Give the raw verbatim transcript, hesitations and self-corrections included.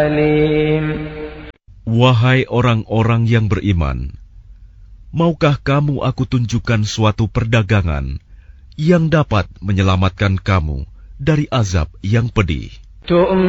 Wahai orang-orang yang beriman, maukah kamu aku tunjukkan suatu perdagangan yang dapat menyelamatkan kamu dari azab yang pedih?